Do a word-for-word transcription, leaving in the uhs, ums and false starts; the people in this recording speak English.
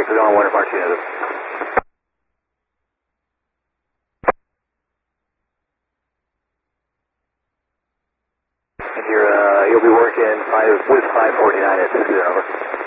North of Dawn, one Martinez. And you're, uh, you'll be working five, with five forty-nine at six zero, over.